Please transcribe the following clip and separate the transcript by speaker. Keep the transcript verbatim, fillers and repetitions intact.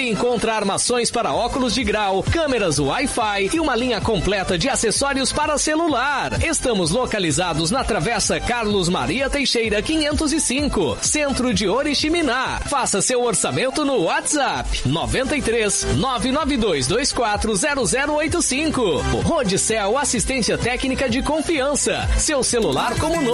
Speaker 1: encontra armações para óculos de grau, câmeras Wi-Fi e uma linha completa de acessórios para celular. Estamos localizados na Travessa Carlos Maria Teixeira quinhentos e cinco, Centro de Oriximiná. Faça seu orçamento no WhatsApp noventa e três, nove nove dois dois quatro zero zero oito cinco. Rodicel Assistência Técnica de Confiança. Seu celular como novo.